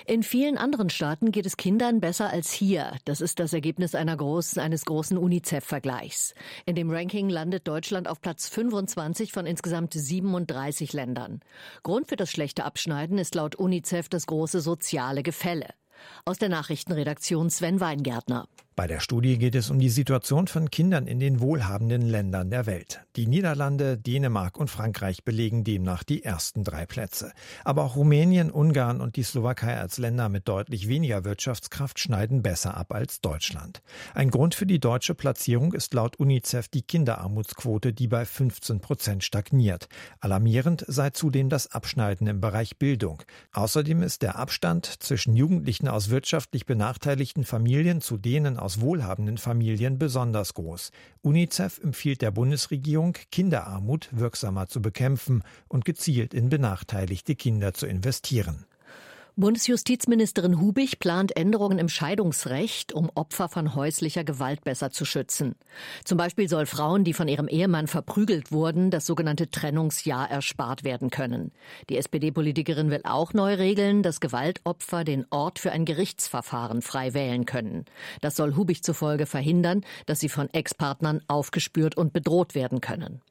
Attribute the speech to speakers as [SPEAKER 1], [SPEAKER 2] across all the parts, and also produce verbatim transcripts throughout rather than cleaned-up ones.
[SPEAKER 1] In vielen anderen Staaten geht es Kindern besser als hier. Das ist das Ergebnis einer großen, eines großen UNICEF-Vergleichs. In dem Ranking landet Deutschland auf Platz fünfundzwanzig von insgesamt siebenunddreißig Ländern. Grund für das schlechte Abschneiden ist laut UNICEF das große soziale Gefälle. Aus der Nachrichtenredaktion Sven Weingärtner.
[SPEAKER 2] Bei der Studie geht es um die Situation von Kindern in den wohlhabenden Ländern der Welt. Die Niederlande, Dänemark und Frankreich belegen demnach die ersten drei Plätze. Aber auch Rumänien, Ungarn und die Slowakei als Länder mit deutlich weniger Wirtschaftskraft schneiden besser ab als Deutschland. Ein Grund für die deutsche Platzierung ist laut UNICEF die Kinderarmutsquote, die bei fünfzehn Prozent stagniert. Alarmierend sei zudem das Abschneiden im Bereich Bildung. Außerdem ist der Abstand zwischen Jugendlichen aus wirtschaftlich benachteiligten Familien zu denen aus wohlhabenden Familien besonders groß. UNICEF empfiehlt der Bundesregierung, Kinderarmut wirksamer zu bekämpfen und gezielt in benachteiligte Kinder zu investieren.
[SPEAKER 1] Bundesjustizministerin Hubich plant Änderungen im Scheidungsrecht, um Opfer von häuslicher Gewalt besser zu schützen. Zum Beispiel soll Frauen, die von ihrem Ehemann verprügelt wurden, das sogenannte Trennungsjahr erspart werden können. Die S P D-Politikerin will auch neu regeln, dass Gewaltopfer den Ort für ein Gerichtsverfahren frei wählen können. Das soll Hubich zufolge verhindern, dass sie von Ex-Partnern aufgespürt und bedroht werden können.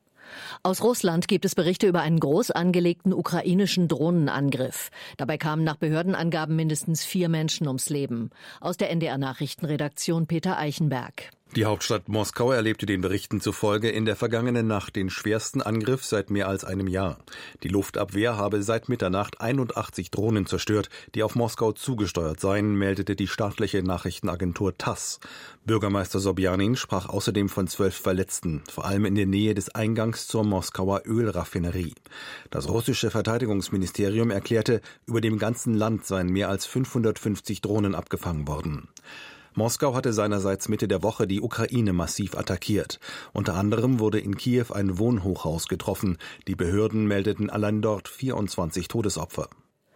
[SPEAKER 1] Aus Russland gibt es Berichte über einen groß angelegten ukrainischen Drohnenangriff. Dabei kamen nach Behördenangaben mindestens vier Menschen ums Leben. Aus der N D R-Nachrichtenredaktion Peter Eichenberg.
[SPEAKER 3] Die Hauptstadt Moskau erlebte den Berichten zufolge in der vergangenen Nacht den schwersten Angriff seit mehr als einem Jahr. Die Luftabwehr habe seit Mitternacht einundachtzig Drohnen zerstört, die auf Moskau zugesteuert seien, meldete die staatliche Nachrichtenagentur TASS. Bürgermeister Sobjanin sprach außerdem von zwölf Verletzten, vor allem in der Nähe des Eingangs zur Moskauer Ölraffinerie. Das russische Verteidigungsministerium erklärte, über dem ganzen Land seien mehr als fünfhundertfünfzig Drohnen abgefangen worden. Moskau hatte seinerseits Mitte der Woche die Ukraine massiv attackiert. Unter anderem wurde in Kiew ein Wohnhochhaus getroffen. Die Behörden meldeten allein dort vierundzwanzig Todesopfer.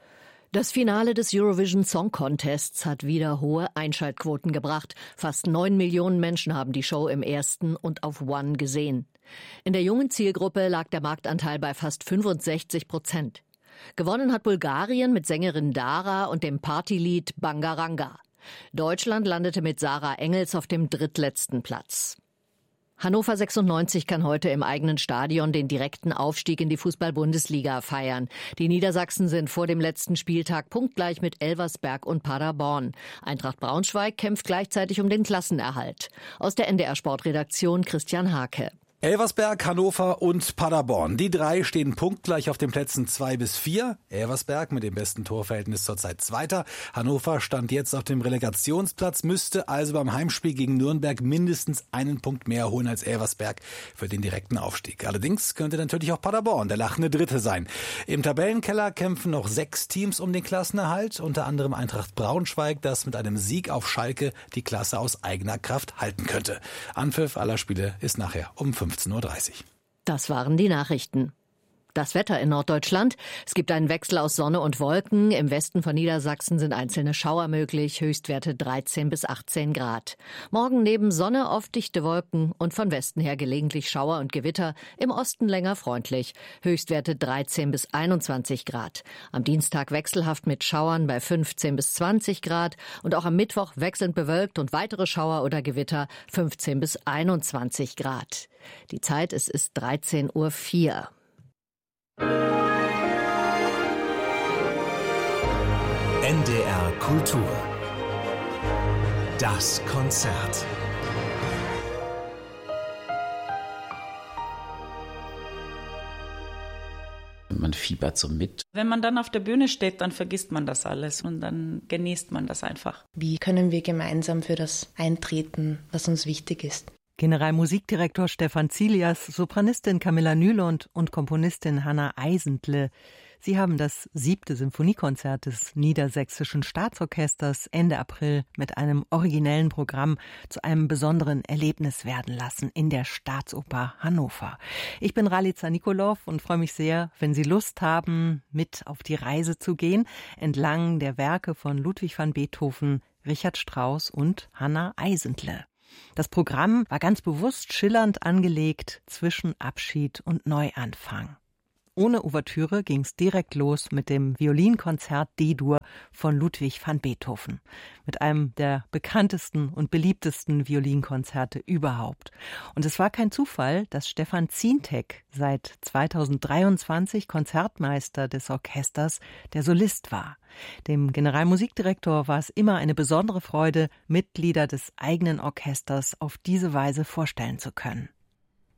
[SPEAKER 1] Das Finale des Eurovision Song Contests hat wieder hohe Einschaltquoten gebracht. Fast neun Millionen Menschen haben die Show im ersten und auf One gesehen. In der jungen Zielgruppe lag der Marktanteil bei fast fünfundsechzig Prozent. Gewonnen hat Bulgarien mit Sängerin Dara und dem Partylied Bangaranga. Deutschland landete mit Sarah Engels auf dem drittletzten Platz. Hannover sechsundneunzig kann heute im eigenen Stadion den direkten Aufstieg in die Fußball-Bundesliga feiern. Die Niedersachsen sind vor dem letzten Spieltag punktgleich mit Elversberg und Paderborn. Eintracht Braunschweig kämpft gleichzeitig um den Klassenerhalt. Aus der N D R-Sportredaktion Christian Hake.
[SPEAKER 4] Elversberg, Hannover und Paderborn. Die drei stehen punktgleich auf den Plätzen zwei bis vier. Elversberg mit dem besten Torverhältnis zurzeit Zweiter. Hannover stand jetzt auf dem Relegationsplatz, müsste also beim Heimspiel gegen Nürnberg mindestens einen Punkt mehr holen als Elversberg für den direkten Aufstieg. Allerdings könnte natürlich auch Paderborn der lachende Dritte sein. Im Tabellenkeller kämpfen noch sechs Teams um den Klassenerhalt, unter anderem Eintracht Braunschweig, das mit einem Sieg auf Schalke die Klasse aus eigener Kraft halten könnte. Anpfiff aller Spiele ist nachher um fünfzehn Uhr dreißig.
[SPEAKER 1] Das waren die Nachrichten. Das Wetter in Norddeutschland. Es gibt einen Wechsel aus Sonne und Wolken. Im Westen von Niedersachsen sind einzelne Schauer möglich. Höchstwerte dreizehn bis achtzehn Grad. Morgen neben Sonne oft dichte Wolken und von Westen her gelegentlich Schauer und Gewitter. Im Osten länger freundlich. Höchstwerte dreizehn bis einundzwanzig Grad. Am Dienstag wechselhaft mit Schauern bei fünfzehn bis zwanzig Grad. Und auch am Mittwoch wechselnd bewölkt und weitere Schauer oder Gewitter fünfzehn bis einundzwanzig Grad. Die Zeit, es ist dreizehn Uhr vier.
[SPEAKER 5] N D R Kultur. Das Konzert.
[SPEAKER 6] Man fiebert so mit.
[SPEAKER 7] Wenn man dann auf der Bühne steht, dann vergisst man das alles und dann genießt man das einfach.
[SPEAKER 8] Wie können wir gemeinsam für das eintreten, was uns wichtig ist?
[SPEAKER 9] Generalmusikdirektor Stefan Zilias, Sopranistin Camilla Nylund und Komponistin Hanna Eisentle. Sie haben das siebte Symphoniekonzert des Niedersächsischen Staatsorchesters Ende April mit einem originellen Programm zu einem besonderen Erlebnis werden lassen in der Staatsoper Hannover. Ich bin Ralica Nikolov und freue mich sehr, wenn Sie Lust haben, mit auf die Reise zu gehen, entlang der Werke von Ludwig van Beethoven, Richard Strauss und Hanna Eisentle. Das Programm war ganz bewusst schillernd angelegt zwischen Abschied und Neuanfang. Ohne Ouvertüre ging's direkt los mit dem Violinkonzert D-Dur von Ludwig van Beethoven. Mit einem der bekanntesten und beliebtesten Violinkonzerte überhaupt. Und es war kein Zufall, dass Stefan Zientek seit zweitausenddreiundzwanzig Konzertmeister des Orchesters, der Solist war. Dem Generalmusikdirektor war es immer eine besondere Freude, Mitglieder des eigenen Orchesters auf diese Weise vorstellen zu können.